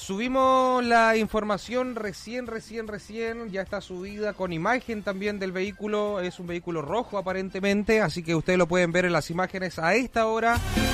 Subimos la información recién, ya está subida con imagen también del vehículo, es un vehículo rojo aparentemente, así que ustedes lo pueden ver en las imágenes a esta hora.